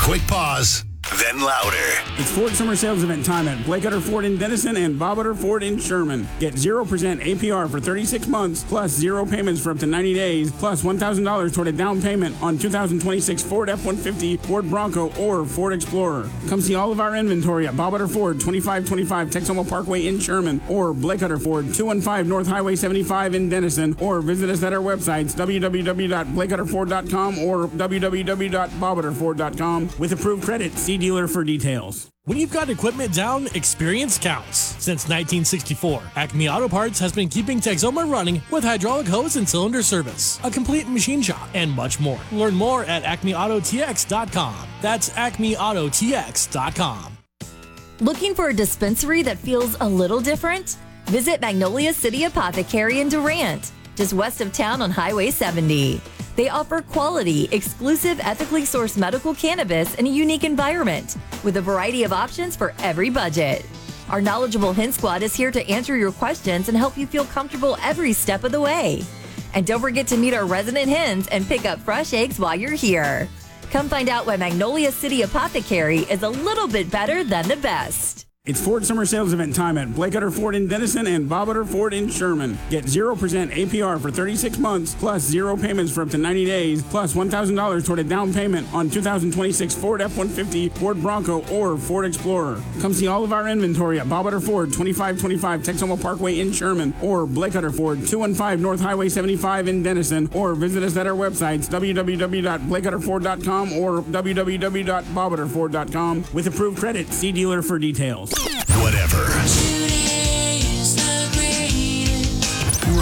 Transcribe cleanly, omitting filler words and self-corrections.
quick pause, then louder. It's Ford Summer Sales Event time at Blake Utter Ford in Denison and Bob Utter Ford in Sherman. Get 0% APR for 36 months, plus 0 payments for up to 90 days, plus $1,000 toward a down payment on 2026 Ford F-150, Ford Bronco, or Ford Explorer. Come see all of our inventory at Bob Utter Ford, 2525 Texoma Parkway in Sherman, or Blake Utter Ford, 215 North Highway 75 in Denison, or visit us at our websites, www.blakeutterford.com or www.bobutterford.com. With approved credit, see dealer for details. When you've got equipment down, experience counts. Since 1964, Acme Auto Parts has been keeping Texoma running with hydraulic hose and cylinder service, a complete machine shop, and much more. Learn more at acmeautotx.com. That's acmeautotx.com. Looking for a dispensary that feels a little different? Visit Magnolia City Apothecary in Durant, just west of town on Highway 70. They offer quality, exclusive, ethically sourced medical cannabis in a unique environment with a variety of options for every budget. Our knowledgeable Hen Squad is here to answer your questions and help you feel comfortable every step of the way. And don't forget to meet our resident hens and pick up fresh eggs while you're here. Come find out why Magnolia City Apothecary is a little bit better than the best. It's Ford Summer Sales Event time at Blake Utter Ford in Denison and Bob Utter Ford in Sherman. Get 0% APR for 36 months, plus 0 payments for up to 90 days, plus $1,000 toward a down payment on 2026 Ford F-150, Ford Bronco, or Ford Explorer. Come see all of our inventory at Bob Utter Ford, 2525 Texoma Parkway in Sherman, or Blake Utter Ford, 215 North Highway 75 in Denison, or visit us at our websites, www.blakeutterford.com or www.bobutterford.com. With approved credit, see dealer for details. Whatever.